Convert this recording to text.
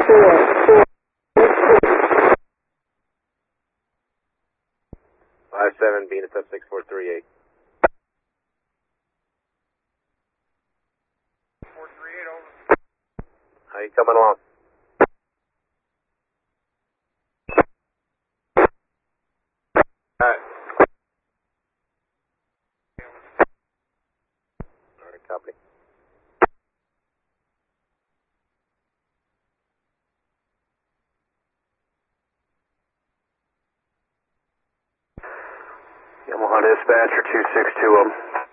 57, being at sub 6438. 438 over. How you coming along? Alright. Alright, copy. Yamaha dispatcher 262.